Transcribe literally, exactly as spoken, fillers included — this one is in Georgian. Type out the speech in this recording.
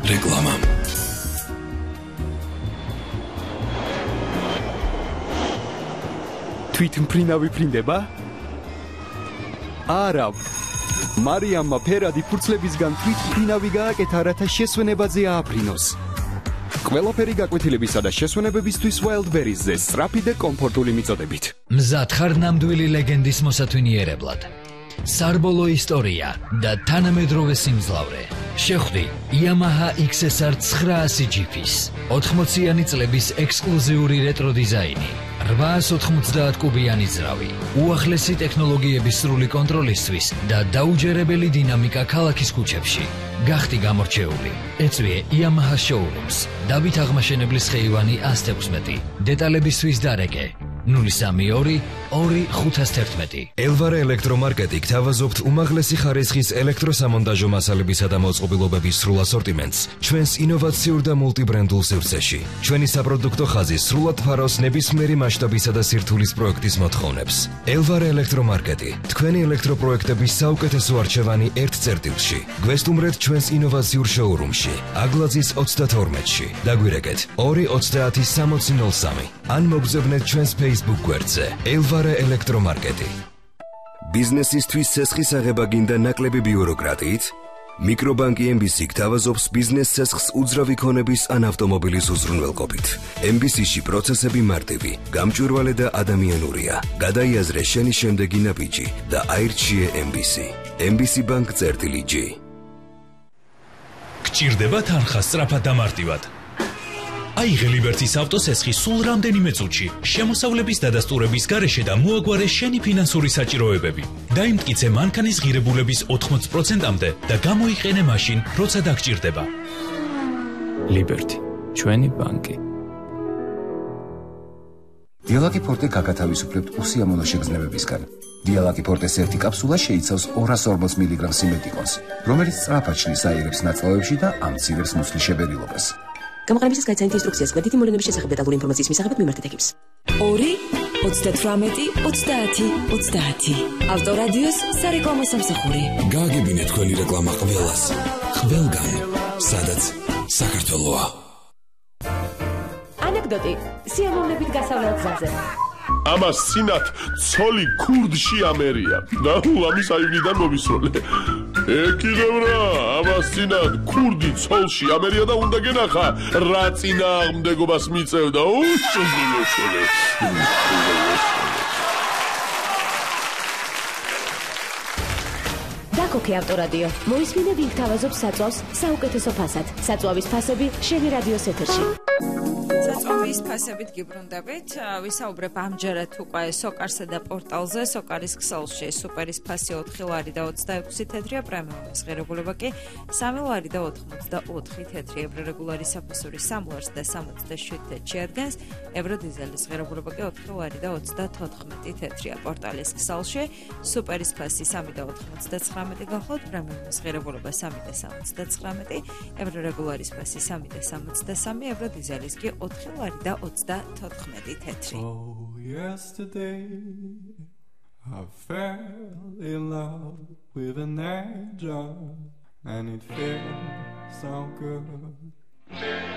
რეკლამა. თვითმფრინავი ფრინდება? არა. მარიამმა ფერადი ფურცლებისგან თვითმფრინავი გააკეთა, რათა შესვენებაზე ააფრინოს. ყველაფერი გაკვეთილებისა და შესვენებებისთვის Wildberries-ზე სწრაფი და კომფორტული მიწოდებით. მზად ხარ ნამდვილი ლეგენდის მოსათვინიერებლად. სარბოლო ისტორია და თანამედროვე სიმძლავრე. შეხვდი Yamaha X S R ცხრაასი ჯიფის ოთხმოციანი წლების ექსკლუზიური რეტრო დიზაინი. რვაას ოთხმოცდაათ კუბიანი ძრავი, უახლესი ტექნოლოგიების სრული კონტროლისთვის და დაუჯერებელი დინამიკა ქალაქის ქუჩებში. გახდი გამორჩეული. ეწვიე Yamaha Showrooms. დავით აღმაშენებლის ხეივანი ას თექვსმეტი. დეტალებისთვის დარეკე ნული სამი ორი ორი ხუთას თერთმეტი. ელვარე ელექტრომარკეტი გთავაზობთ უმაღლესი ხარისხის ელექტროსამონტაჟო მასალებისა და მოწყობილობების სრულ ასორტიმენტს ჩვენს ინოვაციურ და მულტიბრენდულ სივრცეში. ჩვენი საპროდუქტო ხაზი სრულად ფარავს ნებისმიერი მასშტაბისა და სირთულის პროექტის მოთხოვნებს. ელვარე ელექტრომარკეტი, თქვენი ელექტროპროექტების საუკეთესო არჩევანი ერთ წერტილში. გვესტუმრეთ ჩვენს ინოვაციურ შოურუმში, აგლაძის ოცდათორმეტში. დაგვირეკეთ ორი ოცდაათი სამოცი ნული სამი. ან მოგზავნეთ ჩვენს Facebook გვერდზე. ელვარე ელექტრომარკეტი. ბიზნესისთვის ცესხის აღება გინდა ნაკლები ბიუროკრატიით? მიკრობანკი ემ ბი სი გთავაზობს ბიზნეს ცესხს უძრავი ქონების ან ავტომობილის უზრუნველყოფით. ემ ბი სი-ში პროცესები მარტივი, გამჭვირვალე და ადამიანურია. გადაიაზრე შენი შემდეგი ნაბიჯი და აირჩიე ემ ბი სი. ემ ბი სი ბანკ წერტილი ჯი. გჭირდება თანხა სწრაფად და მარტივად. აიღე ლიბერტის ავტოცესხი სულ რამდენიმე წუთში, შემოსავლების დადასტურების გარეშე და მოაგვარე შენი ფინანსური საჭიროებები. დაიმტკიცე მანქანის ღირებულების ოთხმოცი პროცენტამდე და გამოიყენე მაშინ, როცა დაგჭირდება. ლიბერტი, ჩვენი ბანკი. დიალაკი ფორტე გაგათავისუფლებთ უსიამოვნო შეგრძნებებისგან. დიალაკი ფორტეს ერთი კაფსულა შეიცავს ორას ორმოც მილიგრამ სიმეტიკონს, რომელიც სწრაფად შლის აირებს ნაწლავებში და ამცირებს მუცლის შეფერილობას. გამოყენებისას გაიცანით ინსტრუქციას გვერდითი მოვლენების შესახებ დეტალური ინფორმაციის მისაღებად მიმართეთ ეკიპს. ორი ოცდათვრამეტი ოცდაათი ოცდაათი. ავტორადიოს სარეკლამო სამსახური. გააგებინეთ თქვენი რეკლამა ყველას. ყველგან, სადაც საქართველოა. ანეკდოტი სიამოვნებით გასავლელ გზაზე. ამას წინათ ცოლი ქურდში ამერია და ულამის აივნიდან მომისროლე. ეკიდევ რა, ამას წინათ ქურდი ცოლში ამერია და უნდა გენახა რა წინააღმდეგობას მიწევდა. უშუღილოშოლე. დაკოქე ავტორადიო. მოისმინე ვინ გთავაზობს საწვავს საუკეთესო ფასად. საწვავის ფასები შენი რადიოს ეთერში. საწვავის ფასებით გიბრუნდებით. ვისაუბრებ ამჯერად უკვე სოკარსა და პორტალზე. სოკარის ქსელში სუპერის ფასი ოთხი ლარი და ოცდაექვსი თეთრია, პრემიუმის ღირებულება კი სამი ლარი და ოთხმოცდაოთხი თეთრი. ევრორეგულარი საფასური სამ ლარს და სამოცდაშვიდ თეთრში ადგენს. ევროდიზელის ღირებულება კი ოთხი ლარი და ოცდათოთხმეტი თეთრია. პორტალის ქსელში სუპერის ფასი სამი და ოთხმოცდაცხრამეტი გახლავთ, პრემიუმის ღირებულება სამი და სამოცდაცხრამეტი, ევრორეგულარის ფასი სამი და სამოცდასამი, ევროდიზელის კი ოთხი ლარი და ოცდათოთხმეტი თეთრი. Oh, yesterday I fell in love with an angel and it felt so good.